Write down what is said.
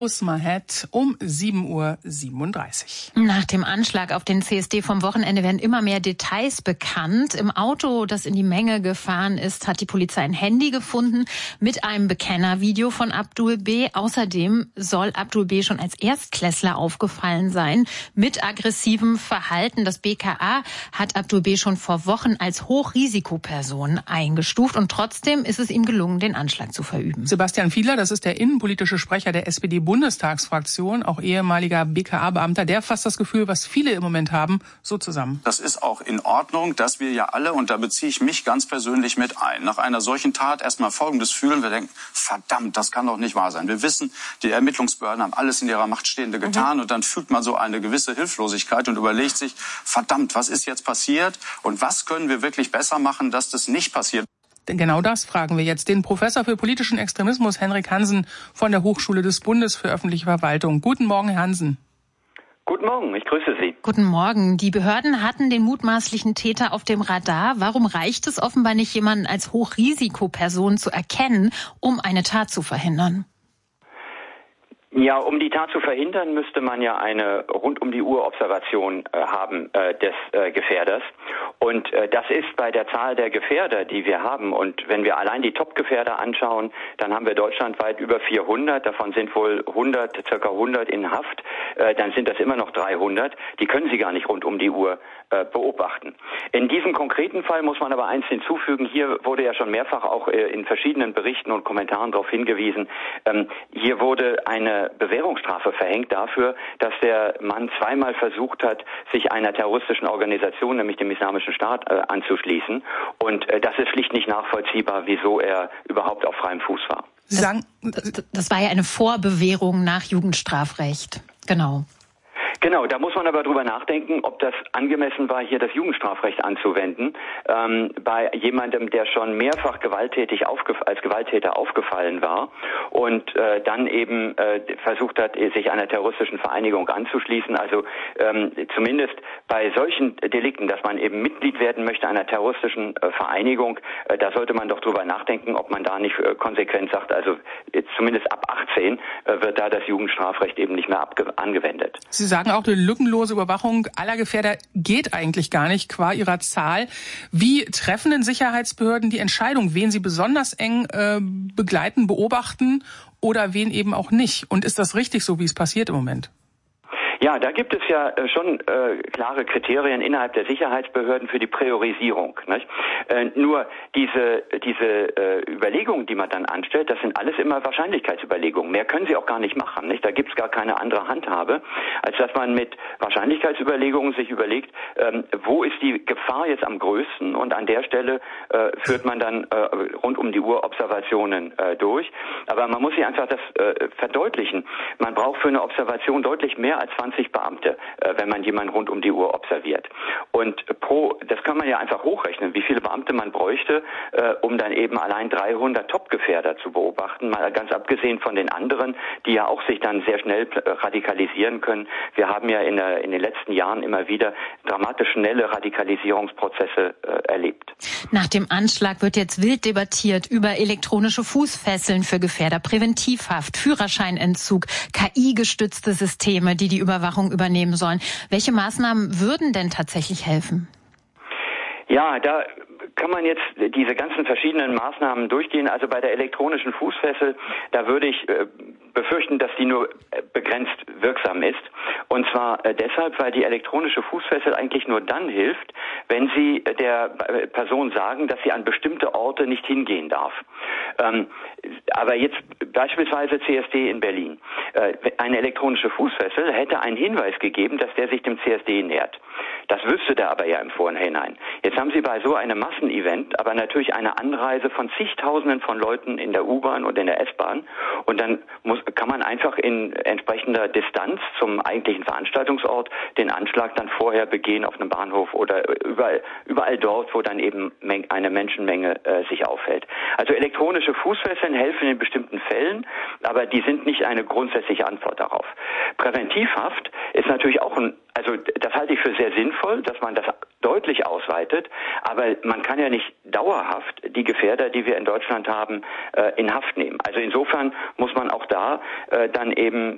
Mahet um 7:37 Uhr. Nach dem Anschlag auf den CSD vom Wochenende werden immer mehr Details bekannt. Im Auto, das in die Menge gefahren ist, hat die Polizei ein Handy gefunden mit einem Bekennervideo von Abdul B. Außerdem soll Abdul B. schon als Erstklässler aufgefallen sein mit aggressivem Verhalten. Das BKA hat Abdul B. schon vor Wochen als Hochrisikoperson eingestuft und trotzdem ist es ihm gelungen, den Anschlag zu verüben. Sebastian Fiedler, das ist der innenpolitische Sprecher der SPD-Bundestagsfraktion, auch ehemaliger BKA-Beamter, der fasst das Gefühl, was viele im Moment haben, so zusammen. Das ist auch in Ordnung, dass wir ja alle, und da beziehe ich mich ganz persönlich mit ein, nach einer solchen Tat erstmal Folgendes fühlen. Wir denken, verdammt, das kann doch nicht wahr sein. Wir wissen, die Ermittlungsbehörden haben alles in ihrer Macht Stehende getan und dann fühlt man so eine gewisse Hilflosigkeit und überlegt sich, verdammt, was ist jetzt passiert und was können wir wirklich besser machen, dass das nicht passiert. Denn genau das fragen wir jetzt den Professor für politischen Extremismus Henrik Hansen von der Hochschule des Bundes für öffentliche Verwaltung. Guten Morgen, Herr Hansen. Guten Morgen, ich grüße Sie. Guten Morgen. Die Behörden hatten den mutmaßlichen Täter auf dem Radar. Warum reicht es offenbar nicht, jemanden als Hochrisikoperson zu erkennen, um eine Tat zu verhindern? Ja, um die Tat zu verhindern, müsste man ja eine Rund-um-die-Uhr-Observation haben des Gefährders. Und das ist bei der Zahl der Gefährder, die wir haben. Und wenn wir allein die Top-Gefährder anschauen, dann haben wir deutschlandweit über 400. Davon sind wohl circa 100 in Haft. Dann sind das immer noch 300. Die können Sie gar nicht rund um die Uhr beobachten. In diesem konkreten Fall muss man aber eins hinzufügen. Hier wurde ja schon mehrfach auch in verschiedenen Berichten und Kommentaren darauf hingewiesen. Hier wurde eine Bewährungsstrafe verhängt dafür, dass der Mann zweimal versucht hat, sich einer terroristischen Organisation, nämlich dem Islamischen Staat, anzuschließen. Und das ist schlicht nicht nachvollziehbar, wieso er überhaupt auf freiem Fuß war. Das war ja eine Vorbewährung nach Jugendstrafrecht. Genau. Genau, da muss man aber drüber nachdenken, ob das angemessen war, hier das Jugendstrafrecht anzuwenden, bei jemandem, der schon mehrfach als Gewalttäter aufgefallen war und dann eben versucht hat, sich einer terroristischen Vereinigung anzuschließen. Also zumindest bei solchen Delikten, dass man eben Mitglied werden möchte einer terroristischen Vereinigung, da sollte man doch drüber nachdenken, ob man da nicht konsequent sagt, also zumindest ab 18 wird da das Jugendstrafrecht eben nicht mehr angewendet. Sie sagen auch, eine lückenlose Überwachung aller Gefährder geht eigentlich gar nicht, qua ihrer Zahl. Wie treffen denn Sicherheitsbehörden die Entscheidung, wen sie besonders eng begleiten, beobachten oder wen eben auch nicht? Und ist das richtig so, wie es passiert im Moment? Ja, da gibt es ja schon klare Kriterien innerhalb der Sicherheitsbehörden für die Priorisierung. Nicht? Nur diese Überlegungen, die man dann anstellt, das sind alles immer Wahrscheinlichkeitsüberlegungen. Mehr können sie auch gar nicht machen. Nicht? Da gibt es gar keine andere Handhabe, als dass man mit Wahrscheinlichkeitsüberlegungen sich überlegt, wo ist die Gefahr jetzt am größten, und an der Stelle führt man dann rund um die Uhr Observationen durch. Aber man muss sich einfach das verdeutlichen. Man braucht für eine Observation deutlich mehr als 20 Beamte, wenn man jemanden rund um die Uhr observiert. Und das kann man ja einfach hochrechnen, wie viele Beamte man bräuchte, um dann eben allein 300 Top-Gefährder zu beobachten, mal ganz abgesehen von den anderen, die ja auch sich dann sehr schnell radikalisieren können. Wir haben ja in den letzten Jahren immer wieder dramatisch schnelle Radikalisierungsprozesse erlebt. Nach dem Anschlag wird jetzt wild debattiert über elektronische Fußfesseln für Gefährder, Präventivhaft, Führerscheinentzug, KI-gestützte Systeme, die Überwachung übernehmen sollen. Welche Maßnahmen würden denn tatsächlich helfen? Ja, da kann man jetzt diese ganzen verschiedenen Maßnahmen durchgehen. Also bei der elektronischen Fußfessel, da würde ich befürchten, dass die nur begrenzt wirksam ist. Und zwar deshalb, weil die elektronische Fußfessel eigentlich nur dann hilft, wenn Sie der Person sagen, dass sie an bestimmte Orte nicht hingehen darf. Aber jetzt beispielsweise CSD in Berlin. Eine elektronische Fußfessel hätte einen Hinweis gegeben, dass der sich dem CSD nähert. Das wüsste der aber ja im Vorhinein. Jetzt haben Sie bei so einem Massenevent aber natürlich eine Anreise von zigtausenden von Leuten in der U-Bahn und in der S-Bahn, und dann kann man einfach in entsprechender Distanz zum eigentlichen Veranstaltungsort den Anschlag dann vorher begehen auf einem Bahnhof oder überall dort, wo dann eben eine Menschenmenge sich aufhält. Also elektronische Fußfesseln helfen in bestimmten Fällen, aber die sind nicht eine grundsätzliche Antwort darauf. Präventivhaft ist natürlich auch also das halte ich für sehr sinnvoll, dass man das deutlich ausweitet, aber man kann ja nicht dauerhaft die Gefährder, die wir in Deutschland haben, in Haft nehmen. Also insofern muss man auch da dann eben